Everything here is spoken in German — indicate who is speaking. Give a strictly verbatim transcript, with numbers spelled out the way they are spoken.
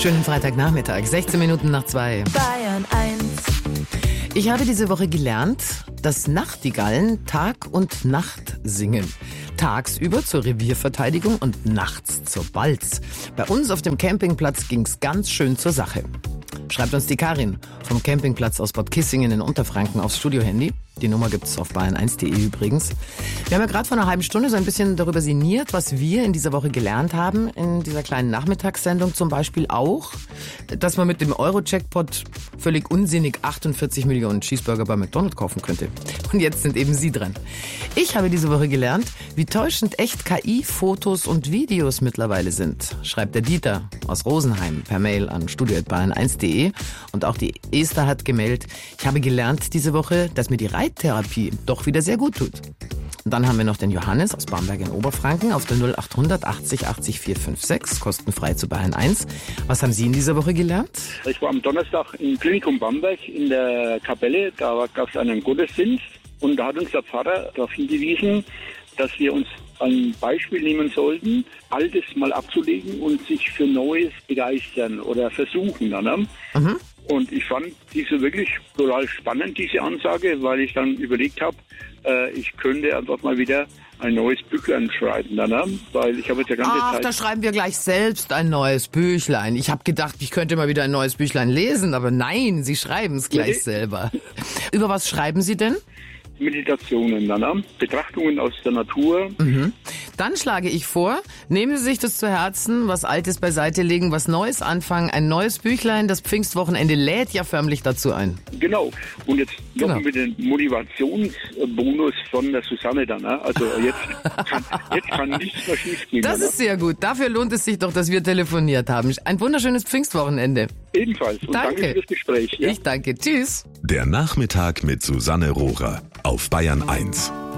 Speaker 1: Schönen Freitagnachmittag, sechzehn Minuten nach zwei.
Speaker 2: Bayern eins.
Speaker 1: Ich habe diese Woche gelernt, dass Nachtigallen Tag und Nacht singen. Tagsüber zur Revierverteidigung und nachts zur Balz. Bei uns auf dem Campingplatz ging's ganz schön zur Sache. Schreibt uns die Karin vom Campingplatz aus Bad Kissingen in Unterfranken aufs Studiohandy. Die Nummer gibt's auf bayern eins punkt de übrigens. Wir haben ja gerade vor einer halben Stunde so ein bisschen darüber sinniert, was wir in dieser Woche gelernt haben. In dieser kleinen Nachmittagssendung zum Beispiel auch, dass man mit dem Euro-Jackpot völlig unsinnig achtundvierzig Millionen Cheeseburger bei McDonald's kaufen könnte. Und jetzt sind eben Sie dran. Ich habe diese Woche gelernt, wie täuschend echt K I-Fotos und Videos mittlerweile sind. Schreibt der Dieter aus Rosenheim per Mail an studio at bayern eins punkt de. Und auch die Esther hat gemeldet, ich habe gelernt diese Woche, dass mir die Reittherapie doch wieder sehr gut tut. Und dann haben wir noch den Johannes aus Bamberg in Oberfranken auf der null acht hundert achtzig achtzig vierhundertfünfundsechzig, kostenfrei zu Bayern eins. Was haben Sie in dieser Woche gelernt?
Speaker 3: Ich war am Donnerstag im Klinikum Bamberg in der Kapelle, da gab es einen Gottesdienst und da hat uns der Pfarrer darauf hingewiesen, dass wir uns ein Beispiel nehmen sollten, Altes mal abzulegen und sich für Neues begeistern oder versuchen. Ne? Mhm. Und ich fand diese wirklich total spannend, diese Ansage, weil ich dann überlegt habe, äh, ich könnte einfach mal wieder ein neues Büchlein schreiben, ne? Weil ich habe jetzt ja ganze
Speaker 1: Ach,
Speaker 3: Zeit...
Speaker 1: da schreiben wir gleich selbst ein neues Büchlein. Ich habe gedacht, ich könnte mal wieder ein neues Büchlein lesen, aber nein, Sie schreiben es gleich
Speaker 3: nee.
Speaker 1: selber. Über was schreiben Sie denn?
Speaker 3: Meditationen, ne? Betrachtungen aus der Natur.
Speaker 1: Mhm. Dann schlage ich vor, nehmen Sie sich das zu Herzen, was Altes beiseite legen, was Neues anfangen, ein neues Büchlein. Das Pfingstwochenende lädt ja förmlich dazu ein.
Speaker 3: Genau. Und jetzt noch
Speaker 1: Genau.
Speaker 3: mit dem Motivationsbonus von der Susanne dann. Ne? Also jetzt kann, jetzt kann nichts mehr schief gehen.
Speaker 1: Das
Speaker 3: ne?
Speaker 1: ist sehr gut. Dafür lohnt es sich doch, dass wir telefoniert haben. Ein wunderschönes Pfingstwochenende.
Speaker 3: Ebenfalls. Und danke,
Speaker 1: Danke.
Speaker 3: für das Gespräch. Ja?
Speaker 1: Ich danke. Tschüss.
Speaker 4: Der Nachmittag mit Susanne Rohrer auf Bayern eins.